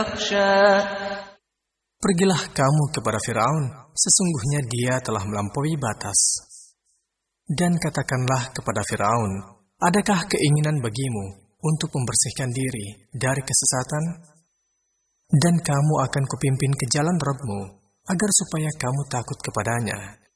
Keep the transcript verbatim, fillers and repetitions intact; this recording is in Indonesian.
Pergilah kamu kepada Firaun, sesungguhnya dia telah melampaui batas. Dan katakanlah kepada Firaun, adakah keinginan bagimu untuk membersihkan diri dari kesesatan? Dan kamu akan kupimpin ke jalan Rabbmu, agar supaya kamu takut kepadanya.